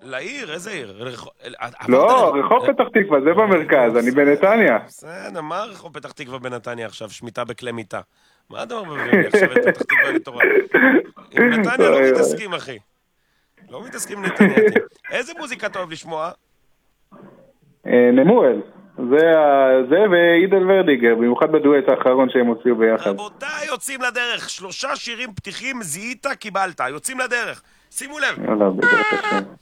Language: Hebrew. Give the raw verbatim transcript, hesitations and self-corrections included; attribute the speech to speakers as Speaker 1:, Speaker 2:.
Speaker 1: לעיר, איזה עיר?
Speaker 2: לא, רחוב פתח תקווה, זה במרכז, אני בנתניה.
Speaker 1: בסדר, מה רחוב פתח תקווה בנתניה עכשיו? שמיטה בכלי מיטה. מה אתה אומר לי עכשיו את פתח תקווה לתורה? עם נתניה לא מתעסקים, אחי. לא מתעסקים עם נתנייתים. איזה מוזיקה אתה אוהב לשמוע?
Speaker 2: נמואל. זה ואידל ורדיגר, במיוחד בדואט האחרון שהם הוציאו ביחד.
Speaker 1: רבותיי, יוצאים לדרך. שלושה שירים פתיחים, זיהית, קיבלת. יוצאים לדרך. שימו לב.
Speaker 2: יאללה, בדרך השם.